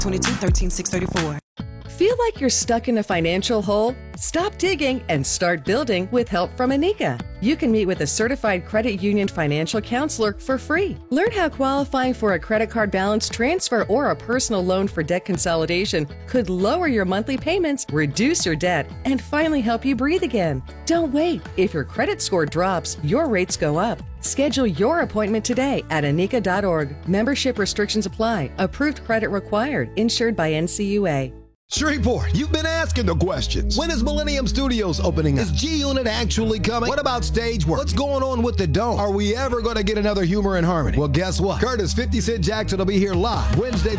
22 13 634. Feel like you're stuck in a financial hole? Stop digging and start building with help from Anika. You can meet with a certified credit union financial counselor for free. Learn how qualifying for a credit card balance transfer or a personal loan for debt consolidation could lower your monthly payments, reduce your debt, and finally help you breathe again. Don't wait. If your credit score drops, your rates go up. Schedule your appointment today at anika.org. Membership restrictions apply. Approved credit required. Insured by NCUA. Shreveport, you've been asking the questions. When is Millennium Studios opening up? Is G-Unit actually coming? What about stage work? What's going on with the Dome? Are we ever going to get another Humor and Harmony? Well, guess what? Curtis 50 Cent Jackson will be here live Wednesday